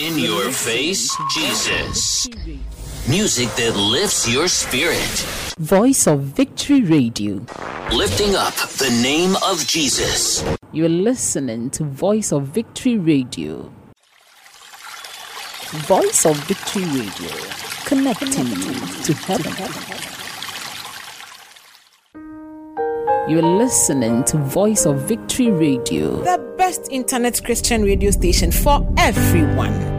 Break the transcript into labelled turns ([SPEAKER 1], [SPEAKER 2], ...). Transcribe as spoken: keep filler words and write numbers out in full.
[SPEAKER 1] In your face, Jesus. Music that lifts your spirit.
[SPEAKER 2] Voice of Victory Radio.
[SPEAKER 1] Lifting up the name of Jesus.
[SPEAKER 2] You're listening to Voice of Victory Radio. Voice of Victory Radio. Connecting you to heaven. You're listening to Voice of Victory Radio.
[SPEAKER 3] The best internet Christian radio station for everyone.